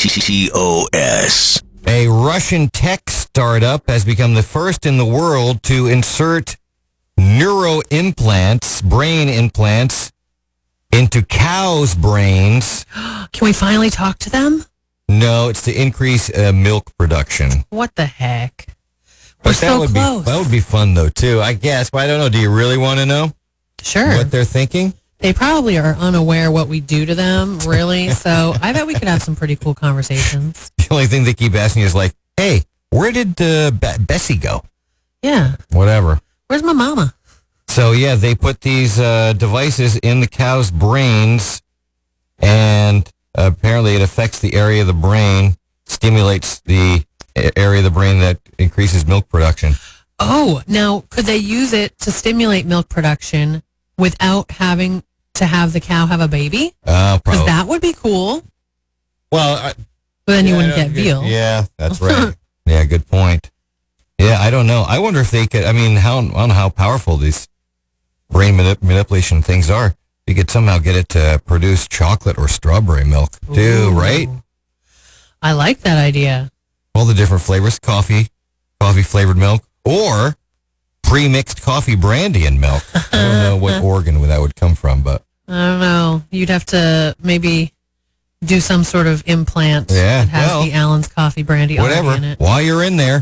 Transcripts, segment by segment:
TOS. A Russian tech startup has become the first in the world to insert neuroimplants, brain implants, into cows' brains. Can we finally talk to them? No, it's to increase milk production. What the heck? But We're so close. That would be fun, though, too, I guess. But I don't know. Do you really want to know? Sure. What they're thinking? They probably are unaware what we do to them, really. So I bet we could have some pretty cool conversations. The only thing they keep asking is like, hey, where did Bessie go? Yeah. Whatever. Where's my mama? So, yeah, they put these devices in the cow's brains, and apparently it affects the area of the brain, stimulates the area of the brain that increases milk production. Oh, now, could they use it to stimulate milk production without having to have the cow have a baby? Because that would be cool. Well, but then you wouldn't get veal. Yeah, that's right. Yeah, good point. Yeah, I don't know. I wonder if they could, I don't know how powerful these brain manipulation things are. You could somehow get it to produce chocolate or strawberry milk, too, right? I like that idea. All the different flavors, coffee-flavored milk, or pre-mixed coffee brandy and milk. I don't know what organ that would come from, but... I don't know. You'd have to maybe do some sort of implant that has the Allen's coffee brandy whatever. in it. While you're in there,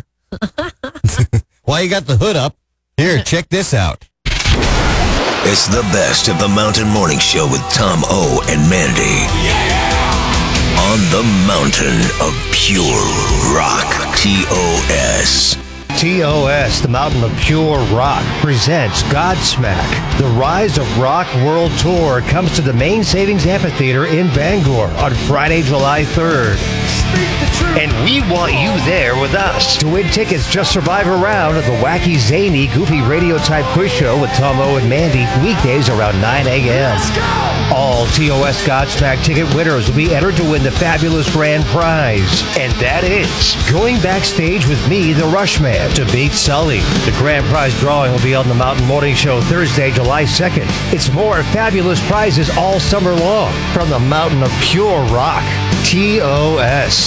while you got the hood up, here, check this out. It's the best of the Mountain Morning Show with Tom O and Mandy. On the mountain of pure rock. TOS. TOS, the Mountain of Pure Rock, presents Godsmack. The Rise of Rock World Tour comes to the Main Savings Amphitheater in Bangor on Friday, July 3rd. And we want you there with us. To win tickets, just survive a round of the wacky, zany, goofy radio-type quiz show with Tom O and Mandy, weekdays around 9 a.m. All TOS Godsmack ticket winners will be entered to win the fabulous grand prize. And that is going backstage with me, the Rushman, to beat Sully. The grand prize drawing will be on the Mountain Morning Show Thursday, July 2nd. It's more fabulous prizes all summer long from the Mountain of Pure Rock. TOS.